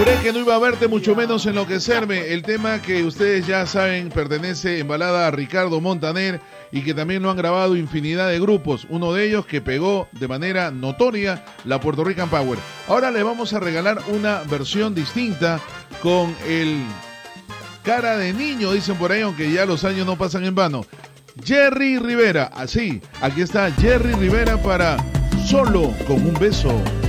Juré que no iba a verte, mucho menos enloquecerme. El tema que ustedes ya saben pertenece en balada a Ricardo Montaner y que también lo han grabado infinidad de grupos. Uno de ellos que pegó de manera notoria la Puerto Rican Power. Ahora le vamos a regalar una versión distinta con el cara de niño, dicen por ahí, aunque ya los años no pasan en vano. Jerry Rivera, así, aquí está Jerry Rivera para Solo con un beso.